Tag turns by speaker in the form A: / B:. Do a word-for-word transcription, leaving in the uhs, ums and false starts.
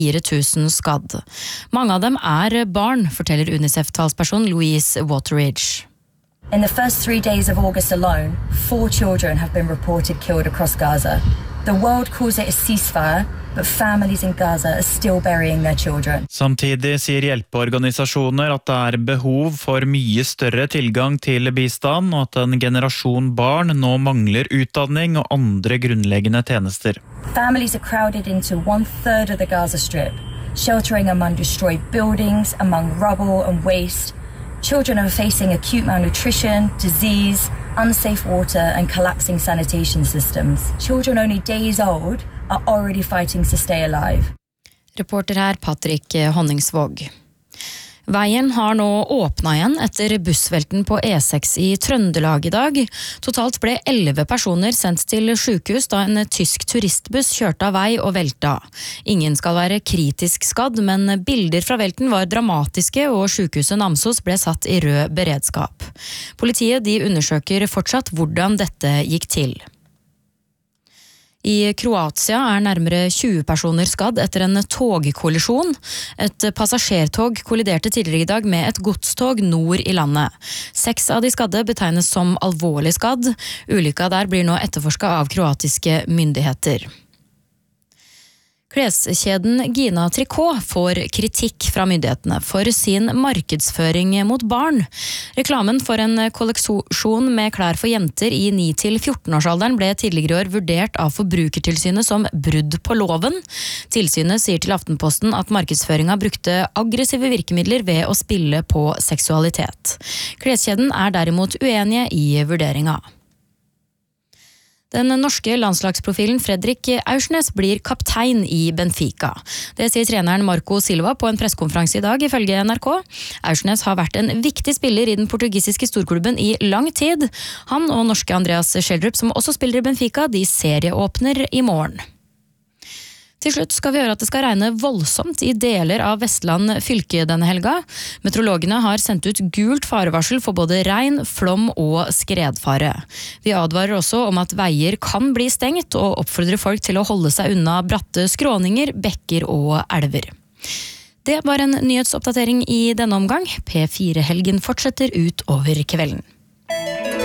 A: fire tusen skadd. Mange av dem er barn, forteller UNICEF-talsperson Louise Wateridge.
B: In the first three days of August alone, four children have been reported killed across Gaza. The world calls it a ceasefire, but families in Gaza are still burying their children.
C: Samtidig sier hjelpeorganisasjoner at det er behov for mye større tilgang til bistand, og at en generasjon barn nå mangler utdanning og andre grunnleggende tjenester.
B: Families are crowded into one third of the Gaza Strip, sheltering among destroyed buildings, among rubble and waste. Children are facing acute malnutrition, disease, unsafe water and collapsing sanitation systems. Children only days old are already fighting to stay alive.
A: Reporter her Patrick Honningsvåg. Veien har nå åpnet igjen etter bussvelten på E seks i Trøndelag i dag. Totalt ble elleve personer sendt til sykehus da en tysk turistbuss kjørte av vei og velta. Ingen skal være kritisk skadd, men bilder fra velten var dramatiske og sykehuset Namsos ble satt i rød beredskap. Politiet de undersøker fortsatt hvordan dette gikk til. I Kroatia er nærmere tjue personer skadd etter en togkollisjon. Et passasjertog kolliderte tidligere i dag med et godstog nord i landet. Seks av de skadde betegnes som alvorlig skadd. Ulykka der blir nå etterforsket av kroatiske myndigheter. Kleskjeden Gina Tricot får kritikk fra myndighetene for sin markedsføring mot barn. Reklamen for en kolleksjon med klær for jenter i ni til fjorten årsalderen ble tidligere i år vurdert av Forbrukertilsynet som brudd på loven. Tilsynet sier til Aftenposten at markedsføringen brukte aggressive virkemidler ved å spille på seksualitet. Kleskjeden er derimot uenige i vurderingen. Den norske landslagsprofilen Fredrik Aursnes blir kaptein i Benfica. Det sier treneren Marco Silva på en pressekonferanse i dag, ifølge N R K. Aursnes har vært en viktig spiller i den portugisiske storklubben i lang tid. Han og norske Andreas Schjelderup, som også spiller i Benfica, de serieåpner i morgen. Til slutt skal vi høre at det skal regne voldsomt i deler av Vestland fylke denne helga. Meteorologene har sendt ut gult farevarsel for både regn, flom og skredfare. Vi advarer også om at veier kan bli stengt og oppfordrer folk til å holde seg unna bratte skråninger, bekker og elver. Det var en nyhetsoppdatering i denne omgang. P fire-helgen fortsetter ut over kvelden.